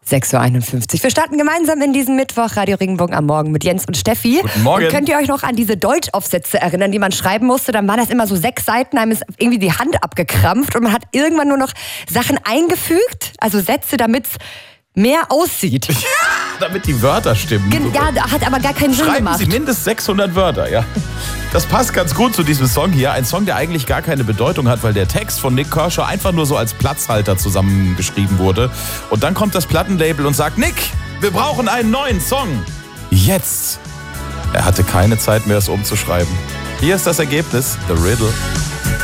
6.51 Uhr. Wir starten gemeinsam in diesen Mittwoch Radio Regenbogen am Morgen mit Jens und Steffi. Guten Morgen. Und könnt ihr euch noch an diese Deutschaufsätze erinnern, die man schreiben musste? Dann waren das immer so 6 Seiten, einem ist irgendwie die Hand abgekrampft und man hat irgendwann nur noch Sachen eingefügt, also Sätze, damit es mehr aussieht. Damit die Wörter stimmen. Ja, hat aber gar keinen Sinn Schreiben gemacht. Sie mindestens 600 Wörter, ja. Das passt ganz gut zu diesem Song hier. Ein Song, der eigentlich gar keine Bedeutung hat, weil der Text von Nik Kershaw einfach nur so als Platzhalter zusammengeschrieben wurde. Und dann kommt das Plattenlabel und sagt, Nik, wir brauchen einen neuen Song. Jetzt. Er hatte keine Zeit mehr, es umzuschreiben. Hier ist das Ergebnis, The Riddle.